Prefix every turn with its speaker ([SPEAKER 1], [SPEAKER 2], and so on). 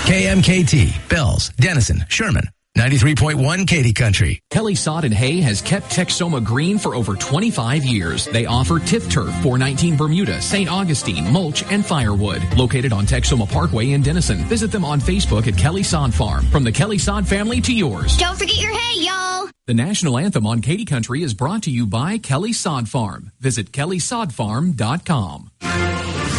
[SPEAKER 1] KMKT, Bells, Denison, Sherman. 93.1 Katy Country.
[SPEAKER 2] Kelly Sod and Hay has kept Texoma green for over 25 years. They offer TIF Turf, 419 Bermuda, St. Augustine, mulch, and firewood. Located on Texoma Parkway in Denison. Visit them on Facebook at Kelly Sod Farm. From the Kelly Sod family to yours.
[SPEAKER 3] Don't forget your hay, y'all.
[SPEAKER 2] The national anthem on Katy Country is brought to you by Kelly Sod Farm. Visit kellysodfarm.com.